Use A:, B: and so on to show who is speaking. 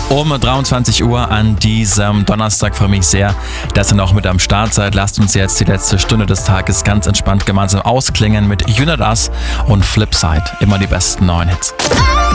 A: Um 23 Uhr an diesem Donnerstag freue ich mich sehr, dass ihr noch mit am Start seid. Lasst uns jetzt die letzte Stunde des Tages ganz entspannt gemeinsam ausklingen mit You Not Us und Flipside. Immer die besten neuen Hits.